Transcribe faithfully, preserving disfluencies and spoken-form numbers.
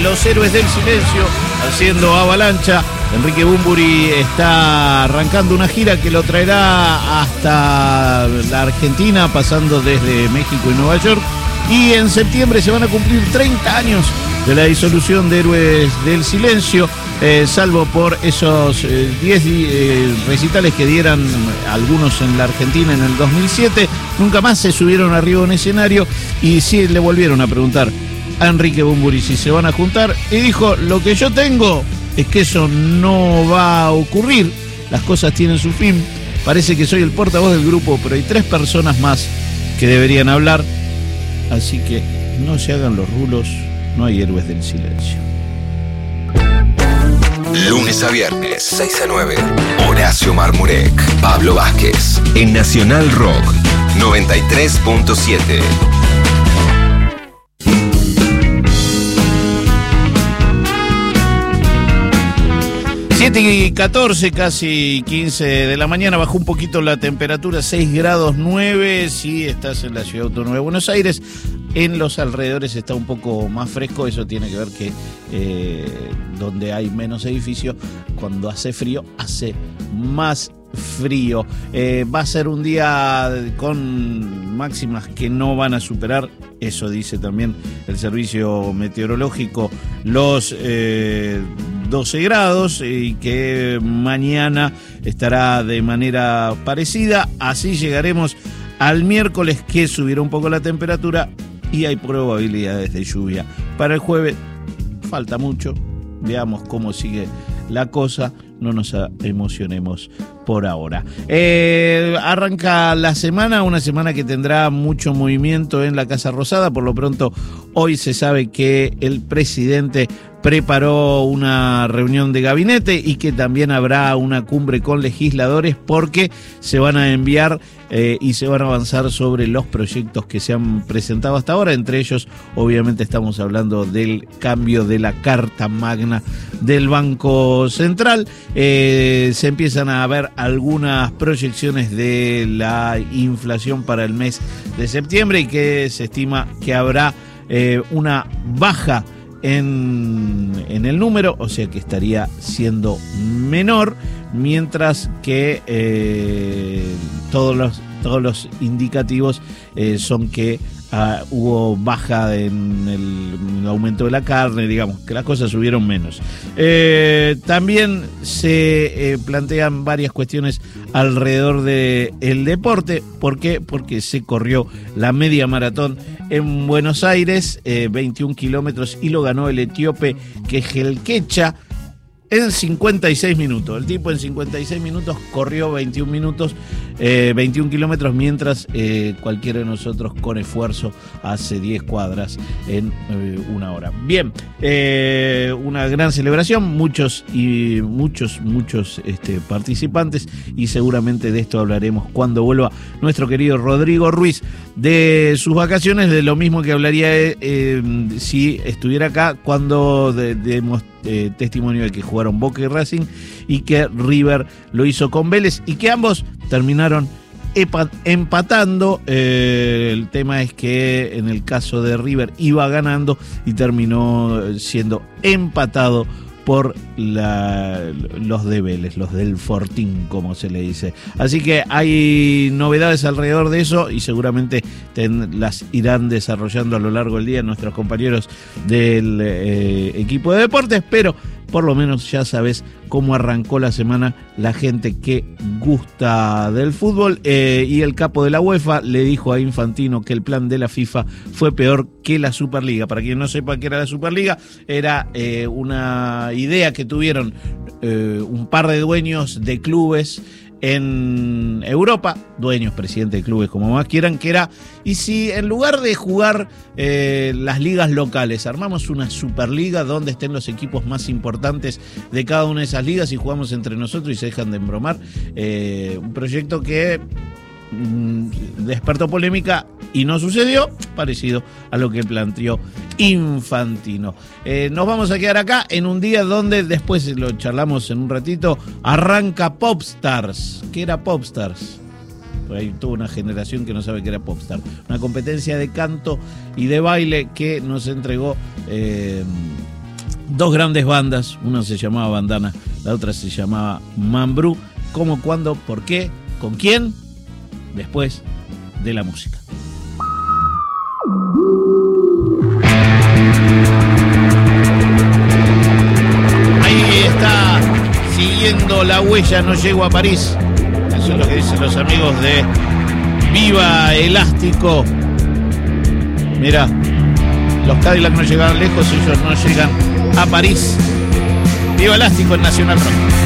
Los Héroes del Silencio, haciendo avalancha. Enrique Bunbury está arrancando una gira que lo traerá hasta la Argentina, pasando desde México y Nueva York. Y en septiembre se van a cumplir treinta años de la disolución de Héroes del Silencio, eh, salvo por esos diez eh, eh, recitales que dieran algunos en la Argentina en el dos mil siete. Nunca más se subieron arriba a un escenario y sí le volvieron a preguntar a Enrique Bunbury si se van a juntar y dijo: lo que yo tengo es que eso no va a ocurrir, las cosas tienen su fin, parece que soy el portavoz del grupo, pero hay tres personas más que deberían hablar, así que no se hagan los rulos, no hay Héroes del Silencio. Lunes a viernes, seis a nueve, Horacio Marmurek, Pablo Vázquez, en Nacional Rock, noventa y tres punto siete. siete y catorce, casi quince de la mañana, bajó un poquito la temperatura, seis grados nueve, si estás en la Ciudad Autónoma de Buenos Aires. En los alrededores está un poco más fresco, eso tiene que ver que eh, donde hay menos edificios, cuando hace frío, hace más frío. Eh, va a ser un día con máximas que no van a superar, eso dice también el servicio meteorológico, los eh, doce grados, y que mañana estará de manera parecida. Así llegaremos al miércoles, que subirá un poco la temperatura y hay probabilidades de lluvia. Para el jueves falta mucho, veamos cómo sigue la cosa, no nos emocionemos por ahora. Eh, arranca la semana, una semana que tendrá mucho movimiento en la Casa Rosada. Por lo pronto, hoy se sabe que el presidente preparó una reunión de gabinete y que también habrá una cumbre con legisladores, porque se van a enviar eh, y se van a avanzar sobre los proyectos que se han presentado hasta ahora. Entre ellos, obviamente, estamos hablando del cambio de la Carta Magna del Banco Central. Eh, se empiezan a ver algunas proyecciones de la inflación para el mes de septiembre y que se estima que habrá eh, una baja En, en el número, o sea que estaría siendo menor, mientras que eh, todos los todos los indicativos eh, son que uh, hubo baja en el, en el aumento de la carne, digamos que las cosas subieron menos. Eh, también se eh, plantean varias cuestiones alrededor del deporte. ¿Por qué? Porque se corrió la media maratón en Buenos Aires, eh, veintiún kilómetros, y lo ganó el etíope Kejelkecha en cincuenta y seis minutos. El tipo en cincuenta y seis minutos corrió veintiún minutos, eh, veintiún kilómetros, mientras eh, cualquiera de nosotros con esfuerzo hace diez cuadras en eh, una hora. Bien, eh, una gran celebración, muchos y muchos, muchos este, participantes, y seguramente de esto hablaremos cuando vuelva nuestro querido Rodrigo Ruiz de sus vacaciones, de lo mismo que hablaría eh, si estuviera acá cuando demos de, de testimonio de que jugaron Boca y Racing y que River lo hizo con Vélez y que ambos terminaron empatando. Eh, el tema es que en el caso de River iba ganando y terminó siendo empatado por la, los de Vélez, los del Fortín, como se le dice. Así que hay novedades alrededor de eso y seguramente ten, las irán desarrollando a lo largo del día nuestros compañeros del eh, equipo de deportes, pero por lo menos ya sabes cómo arrancó la semana la gente que gusta del fútbol. Eh, y el capo de la UEFA le dijo a Infantino que el plan de la FIFA fue peor que la Superliga. Para quien no sepa qué era la Superliga, era eh, una idea que tuvieron eh, un par de dueños de clubes en Europa, dueños, presidentes de clubes, como más quieran, que era, y si en lugar de jugar eh, las ligas locales, armamos una Superliga donde estén los equipos más importantes de cada una de esas ligas y jugamos entre nosotros y se dejan de embromar. Eh, un proyecto que mmm, despertó polémica y no sucedió, parecido a lo que planteó Infantino. Eh, nos vamos a quedar acá en un día donde, después lo charlamos en un ratito, arranca Popstars. ¿Qué era Popstars? Por ahí toda una generación que no sabe qué era Popstar. Una competencia de canto y de baile que nos entregó eh, dos grandes bandas, una se llamaba Bandana, la otra se llamaba Mambrú. ¿Cómo, cuándo, por qué, con quién? Después de la música. Ahí está, siguiendo la huella, no llego a París. Eso es lo que dicen los amigos de Viva Elástico. Mirá, los Cadillac no llegaron lejos, ellos no llegan a París. Viva Elástico en Nacional Rock.